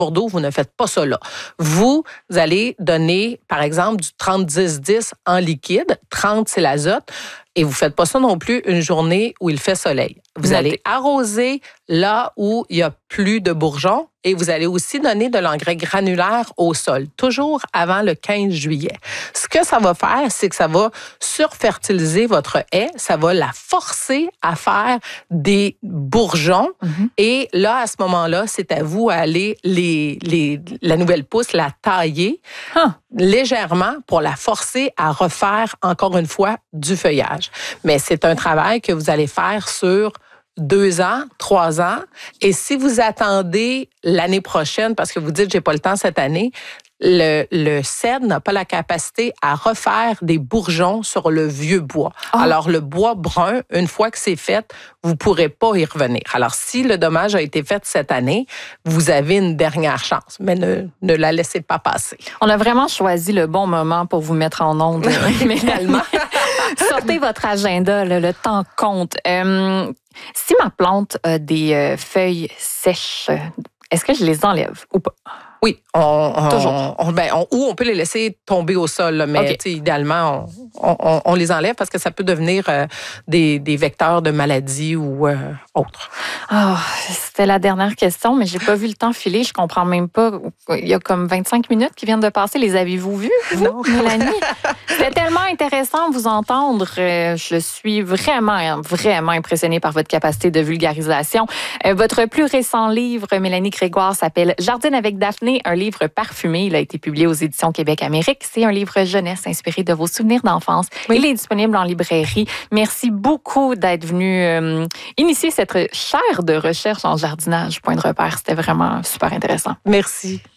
d'eau, vous ne faites pas ça là. Vous allez donner, par exemple, du 30-10-10 en liquide. 30, c'est l'azote. Et vous ne faites pas ça non plus une journée où il fait soleil. Vous allez arroser là où il y a plus de bourgeons et vous allez aussi donner de l'engrais granulaire au sol, toujours avant le 15 juillet. Ce que ça va faire, c'est que ça va surfertiliser votre haie, ça va la forcer à faire des bourgeons et là, à ce moment-là, c'est à vous à aller la nouvelle pousse, la tailler légèrement pour la forcer à refaire, encore une fois, du feuillage. Mais c'est un travail que vous allez faire sur 2 ans, 3 ans. Et si vous attendez l'année prochaine, parce que vous dites, j'ai pas le temps cette année, le cèdre n'a pas la capacité à refaire des bourgeons sur le vieux bois. Alors, le bois brun, une fois que c'est fait, vous pourrez pas y revenir. Alors, si le dommage a été fait cette année, vous avez une dernière chance, mais ne la laissez pas passer. On a vraiment choisi le bon moment pour vous mettre en onde. Mélanie. Sortez votre agenda, le temps compte. Si ma plante a des feuilles sèches, est-ce que je les enlève ou pas? Oui, Toujours. Ou on peut les laisser tomber au sol, là, mais idéalement, on les enlève parce que ça peut devenir des vecteurs de maladies ou autres. C'était la dernière question, mais j'ai pas vu le temps filer. Je comprends même pas. Il y a comme 25 minutes qui viennent de passer. Les avez-vous vus, vous, Mélanie? C'était tellement intéressant de vous entendre. Je suis vraiment, vraiment impressionnée par votre capacité de vulgarisation. Votre plus récent livre, Mélanie Grégoire, s'appelle « Jardine avec Daphné », un livre parfumé. Il a été publié aux éditions Québec-Amérique. C'est un livre jeunesse inspiré de vos souvenirs d'enfance. Oui. Il est disponible en librairie. Merci beaucoup d'être venu initier cette chaire de recherche en jardinage. Point de repère, c'était vraiment super intéressant. Merci.